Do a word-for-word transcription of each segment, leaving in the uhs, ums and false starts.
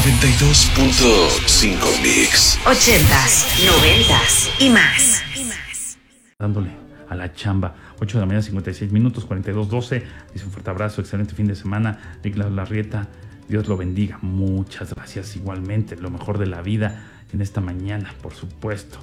noventa y dos punto cinco Mix. Ochentas, noventas y más. Dándole a la chamba. ocho de la mañana, cincuenta y seis minutos, cuarenta y dos doce. Dice un fuerte abrazo, excelente fin de semana. Nicolás Larrieta, Dios lo bendiga. Muchas gracias igualmente. Lo mejor de la vida en esta mañana, por supuesto.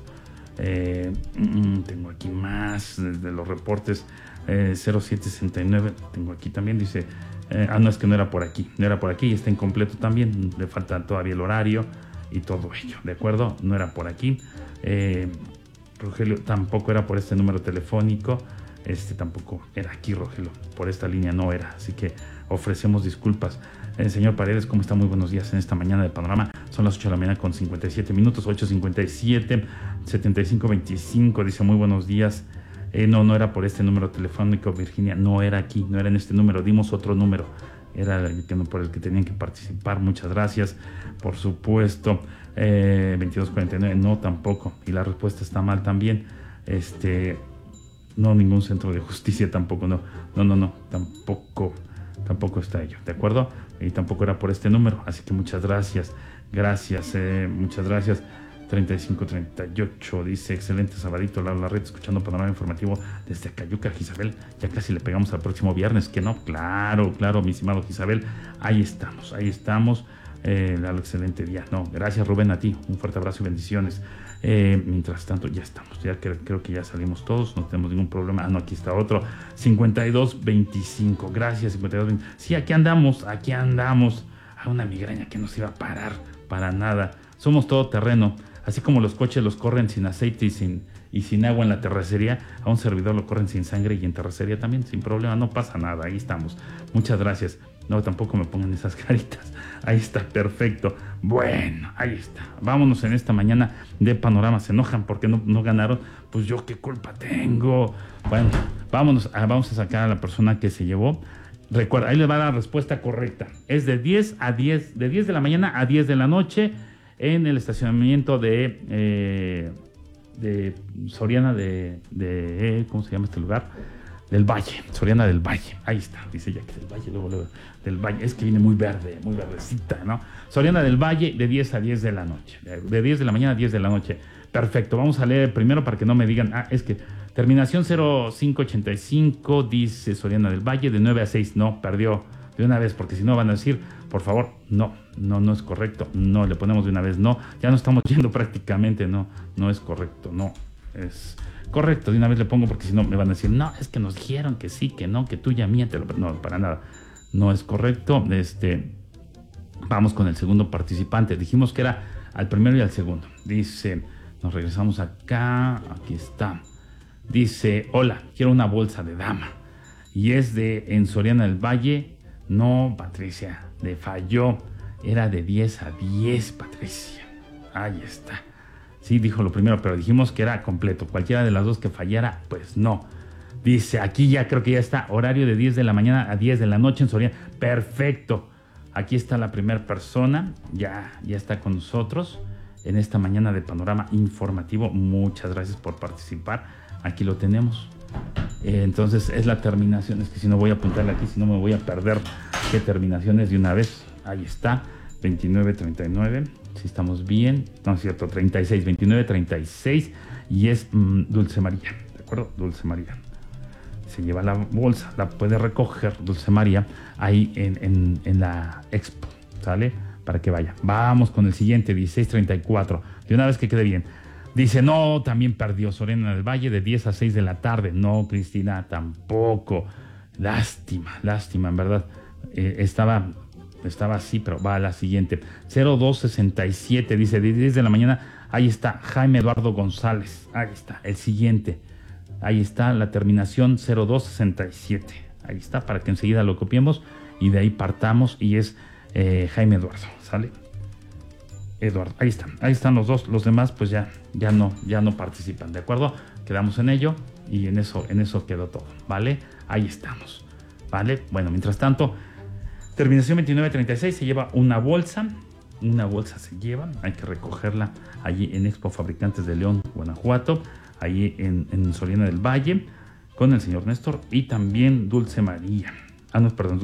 Eh, mm, tengo aquí más de, de los reportes. eh, cero siete sesenta y nueve. Tengo aquí también, dice. Eh, ah, no, es que no era por aquí. No era por aquí y está incompleto también. Le falta todavía el horario y todo ello. ¿De acuerdo? No era por aquí. Eh. Rogelio, tampoco era por este número telefónico, este tampoco era aquí, Rogelio, por esta línea no era, así que ofrecemos disculpas. El señor Paredes, ¿cómo está? Muy buenos días en esta mañana de Panorama. Son las ocho de la mañana con cincuenta y siete minutos, ocho cincuenta y siete, setenta y cinco veinticinco, dice muy buenos días. Eh, no, no era por este número telefónico, Virginia, no era aquí, no era en este número, dimos otro número, era el que, por el que tenían que participar. Muchas gracias, por supuesto. eh, veintidós cuarenta y nueve, no, tampoco, y la respuesta está mal también. Este, no, ningún centro de justicia tampoco, no, no, no, no, tampoco, tampoco está ello, ¿de acuerdo? Y tampoco era por este número, así que muchas gracias, gracias, eh, muchas gracias. treinta y cinco treinta y ocho, dice, excelente sabadito, la, la red, escuchando Panorama Informativo desde Acayuca, Isabel, ya casi le pegamos al próximo viernes, que no, claro, claro, mi estimado Isabel, ahí estamos, ahí estamos, eh, al excelente día, no, gracias Rubén, a ti, un fuerte abrazo y bendiciones. Eh, mientras tanto, ya estamos, ya creo, creo que ya salimos todos, no tenemos ningún problema. Ah, no, aquí está otro, cincuenta y dos veinticinco, gracias, cincuenta y dos veinticinco, sí, aquí andamos, aquí andamos, a una migraña que no se iba a parar, para nada, somos todo terreno. Así como los coches los corren sin aceite y sin, y sin agua en la terracería, a un servidor lo corren sin sangre y en terracería también, sin problema, no pasa nada, ahí estamos. Muchas gracias. No, tampoco me pongan esas caritas. Ahí está, perfecto. Bueno, ahí está. Vámonos en esta mañana de Panorama. ¿Se enojan porque no, no ganaron? Pues yo qué culpa tengo. Bueno, vámonos, a, vamos a sacar a la persona que se llevó. Recuerda, ahí le va la respuesta correcta. Es de diez a diez, de diez de la mañana a diez de la noche. En el estacionamiento de, eh, de Soriana de, de, ¿cómo se llama este lugar? Del Valle, Soriana del Valle, ahí está, dice ya que del Valle, luego, luego, del Valle, es que viene muy verde, muy verdecita, ¿no? Soriana del Valle, de diez a diez de la noche, de diez de la mañana a diez de la noche, perfecto, vamos a leer primero para que no me digan, ah, es que terminación cero cinco ochenta y cinco, dice Soriana del Valle, de nueve a seis, no, perdió de una vez, porque si no van a decir, por favor, no, no, no es correcto, no, le ponemos de una vez, no, ya no estamos yendo prácticamente, no, no es correcto, no, es correcto, de una vez le pongo, porque si no me van a decir, no, es que nos dijeron que sí, que no, que tú ya miéntelo, no, para nada, no es correcto. Este, vamos con el segundo participante, dijimos que era al primero y al segundo, dice, nos regresamos acá, aquí está, dice, hola, quiero una bolsa de dama, y es de en Soriana del Valle. No, Patricia, le falló. Era de diez a diez, Patricia. Ahí está. Sí, dijo lo primero, pero dijimos que era completo. Cualquiera de las dos que fallara, pues no. Dice, aquí ya creo que ya está. Horario de diez de la mañana a diez de la noche en Soriana. Perfecto. Aquí está la primera persona. Ya, ya está con nosotros en esta mañana de Panorama Informativo. Muchas gracias por participar. Aquí lo tenemos. Eh, entonces es la terminación, es que si no voy a apuntarle aquí, si no me voy a perder qué terminación es de una vez. Ahí está, veintinueve treinta y nueve, si estamos bien, no es cierto, treinta y seis, veintinueve treinta y seis, y es mmm, Dulce María, ¿de acuerdo? Dulce María. Se lleva la bolsa, la puede recoger Dulce María ahí en, en, en la expo, ¿sale? Para que vaya. Vamos con el siguiente, dieciséis treinta y cuatro, de una vez que quede bien. Dice, no, también perdió Soriana del Valle de diez a seis de la tarde. No, Cristina, tampoco. Lástima, lástima, en verdad. Eh, estaba, estaba así, pero va a la siguiente. cero dos sesenta y siete, dice, de diez de la mañana. Ahí está, Jaime Eduardo González. Ahí está, el siguiente. Ahí está la terminación cero dos sesenta y siete. Ahí está, para que enseguida lo copiemos y de ahí partamos. Y es eh, Jaime Eduardo, ¿sale? Eduardo, ahí están, ahí están los dos, los demás pues ya, ya no, ya no participan, ¿de acuerdo? Quedamos en ello y en eso, en eso quedó todo, ¿vale? Ahí estamos, ¿vale? Bueno, mientras tanto, terminación veintinueve treinta y seis se lleva una bolsa, una bolsa se lleva, hay que recogerla allí en Expo Fabricantes de León, Guanajuato, allí en, en Soriana del Valle, con el señor Néstor y también Dulce María, ah no, perdón,